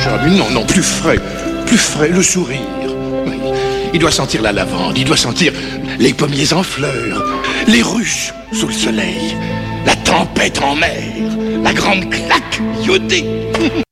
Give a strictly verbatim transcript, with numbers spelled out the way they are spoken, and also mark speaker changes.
Speaker 1: mais non, non, plus frais, plus frais, le sourire. Oui. Il doit sentir la lavande, il doit sentir les pommiers en fleurs, les ruches sous le soleil, la tempête en mer, la grande claque iodée.